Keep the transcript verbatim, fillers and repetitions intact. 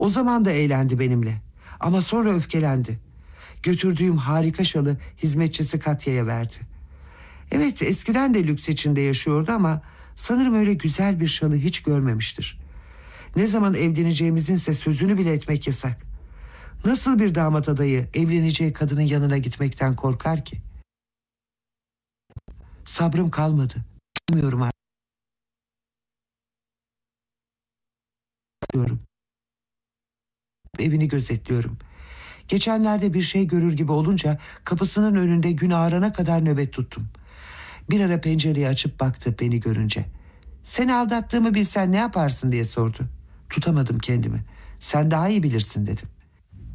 O zaman da eğlendi benimle. Ama sonra öfkelendi. Götürdüğüm harika şalı hizmetçisi Katya'ya verdi. Evet, eskiden de lüks içinde yaşıyordu ama sanırım öyle güzel bir şalı hiç görmemiştir. Ne zaman evleneceğimizinse sözünü bile etmek yasak. Nasıl bir damat adayı evleneceği kadının yanına gitmekten korkar ki? Sabrım kalmadı. Bilmiyorum artık. Evini gözetliyorum. Geçenlerde bir şey görür gibi olunca kapısının önünde gün ağarana kadar nöbet tuttum. Bir ara pencereyi açıp baktı beni görünce. "Seni aldattığımı bilsen ne yaparsın?" diye sordu. Tutamadım kendimi. "Sen daha iyi bilirsin," dedim.